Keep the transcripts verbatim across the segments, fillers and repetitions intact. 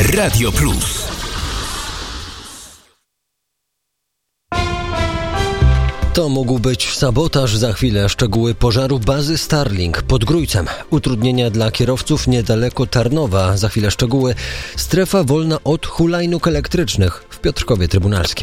Radio Plus. To mógł być sabotaż. Za chwilę szczegóły pożaru bazy Starlink pod Grójcem. Utrudnienia dla kierowców niedaleko Tarnowa. Za chwilę szczegóły. Strefa wolna od hulajnóg elektrycznych w Piotrkowie Trybunalskim.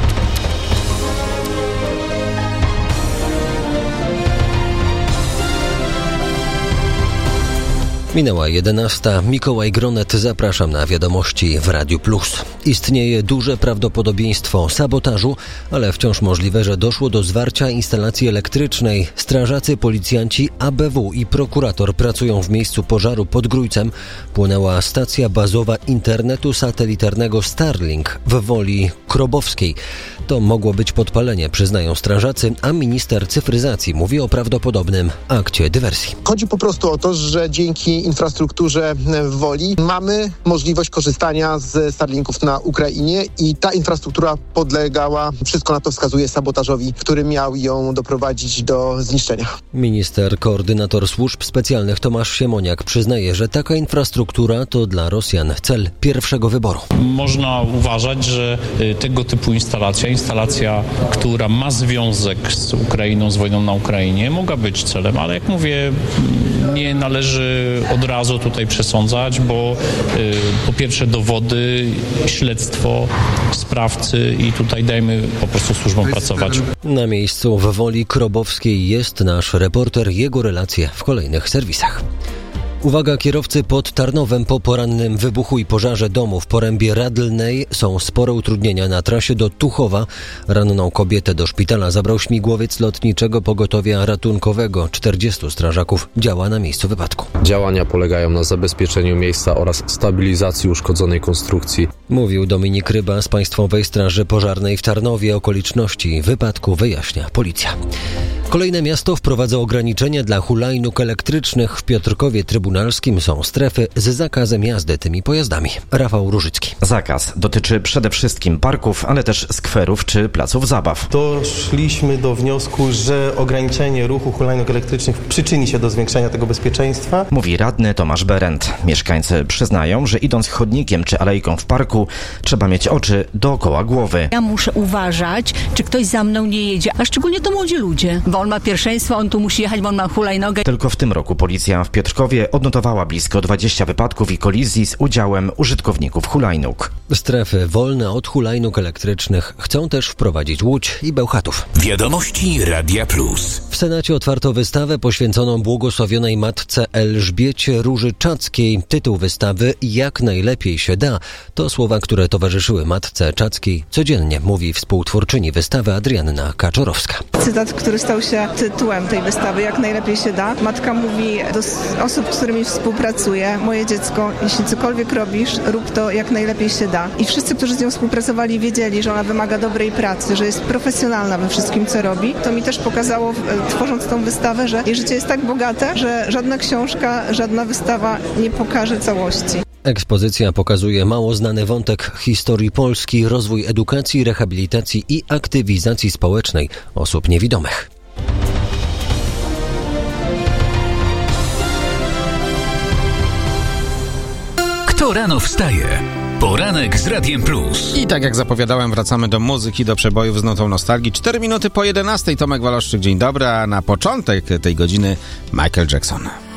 Minęła jedenasta. Mikołaj Gronet, zapraszam na wiadomości w Radiu Plus. Istnieje duże prawdopodobieństwo sabotażu, ale wciąż możliwe, że doszło do zwarcia instalacji elektrycznej. Strażacy, policjanci, A B W i prokurator pracują w miejscu pożaru pod Grójcem. Płonęła stacja bazowa internetu satelitarnego Starlink w Woli Krobowskiej. To mogło być podpalenie, przyznają strażacy, a minister cyfryzacji mówi o prawdopodobnym akcie dywersji. Chodzi po prostu o to, że dzięki infrastrukturze w Woli mamy możliwość korzystania z Starlinków na Ukrainie i ta infrastruktura podlegała, wszystko na to wskazuje, sabotażowi, który miał ją doprowadzić do zniszczenia. Minister, koordynator służb specjalnych Tomasz Siemoniak przyznaje, że taka infrastruktura to dla Rosjan cel pierwszego wyboru. Można uważać, że tego typu instalacja, instalacja, która ma związek z Ukrainą, z wojną na Ukrainie, mogła być celem, ale jak mówię, nie należy od razu tutaj przesądzać, bo y, po pierwsze dowody, śledztwo, sprawcy i tutaj dajmy po prostu służbom pracować. Na miejscu w Woli Krobowskiej jest nasz reporter, jego relacje w kolejnych serwisach. Uwaga, kierowcy pod Tarnowem. Po porannym wybuchu i pożarze domu w porębie Radlnej są spore utrudnienia na trasie do Tuchowa. Ranną kobietę do szpitala zabrał śmigłowiec lotniczego pogotowia ratunkowego. czterdziestu strażaków działa na miejscu wypadku. Działania polegają na zabezpieczeniu miejsca oraz stabilizacji uszkodzonej konstrukcji. Mówił Dominik Ryba z Państwowej Straży Pożarnej w Tarnowie. Okoliczności wypadku wyjaśnia policja. Kolejne miasto wprowadza ograniczenia dla hulajnóg elektrycznych. W Piotrkowie Trybunalskim są strefy z zakazem jazdy tymi pojazdami. Rafał Różycki. Zakaz dotyczy przede wszystkim parków, ale też skwerów czy placów zabaw. Doszliśmy do wniosku, że ograniczenie ruchu hulajnóg elektrycznych przyczyni się do zwiększenia tego bezpieczeństwa. Mówi radny Tomasz Berend. Mieszkańcy przyznają, że idąc chodnikiem czy alejką w parku, trzeba mieć oczy dookoła głowy. Ja muszę uważać, czy ktoś za mną nie jedzie, a szczególnie to młodzi ludzie, bo on ma pierwszeństwo, on tu musi jechać, bo on ma hulajnogę. Tylko w tym roku policja w Piotrkowie odnotowała blisko dwadzieścia wypadków i kolizji z udziałem użytkowników hulajnóg. Strefy wolne od hulajnóg elektrycznych chcą też wprowadzić Łódź i Bełchatów. Wiadomości Radia Plus. W Senacie otwarto wystawę poświęconą błogosławionej matce Elżbiecie Róży Czackiej. Tytuł wystawy Jak najlepiej się da. To słowa, które towarzyszyły matce Czackiej codziennie, mówi współtwórczyni wystawy Adrianna Kaczorowska. Cytat, który stał się tytułem tej wystawy, Jak najlepiej się da. Matka mówi do osób, z którymi współpracuje: moje dziecko, jeśli cokolwiek robisz, rób to jak najlepiej się da. I wszyscy, którzy z nią współpracowali, wiedzieli, że ona wymaga dobrej pracy, że jest profesjonalna we wszystkim, co robi. To mi też pokazało, tworząc tą wystawę, że jej życie jest tak bogate, że żadna książka, żadna wystawa nie pokaże całości. Ekspozycja pokazuje mało znany wątek historii Polski, rozwój edukacji, rehabilitacji i aktywizacji społecznej osób niewidomych. Kto rano wstaje? Poranek z Radiem Plus. I tak jak zapowiadałem, wracamy do muzyki, do przebojów z notą nostalgii. Cztery minuty po jedenastej. Tomek Waloszczyk, dzień dobry, a na początek tej godziny Michael Jackson.